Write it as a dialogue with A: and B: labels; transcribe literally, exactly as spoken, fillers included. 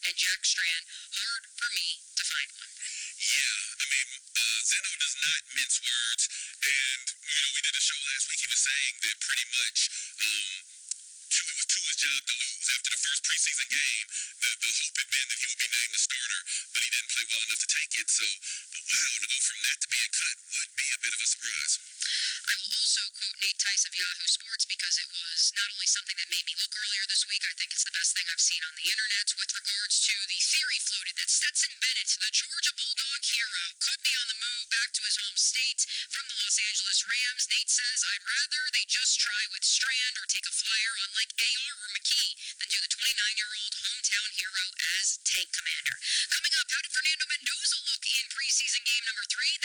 A: and Jack Strand. Hard for me to find one.
B: Yeah, I mean, uh, Zeno does not mince words, and you know we did a show last week. He was saying that pretty much. Um, It was to his job to lose. After the first preseason game, the, the hope had been that he would be named the starter, but he didn't play well enough to take it. So, wow, to go from that to being cut would be a bit of a surprise.
A: I will also quote Nate Tice of Yahoo Sports because it was not only something that made me look earlier this week, I think it's the best thing I've seen on the internet with regards to the theory floated that Stetson Bennett, the Georgia Bulldog hero, could be on the move back to his home state from the Los Angeles Rams. Nate says, I'd rather they just try with Strand or take a flyer on like A R or McKee than do the twenty-nine-year-old hometown hero as tank commander. Coming up, how did Fernando Mendoza look in preseason game number three?